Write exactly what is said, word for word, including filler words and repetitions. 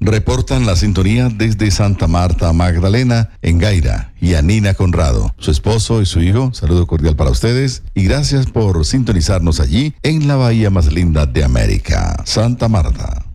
Reportan la sintonía desde Santa Marta Magdalena, en Gaira, y a Nina Conrado, su esposo y su hijo. Saludo cordial para ustedes y gracias por sintonizarnos allí en la bahía más linda de América, Santa Marta.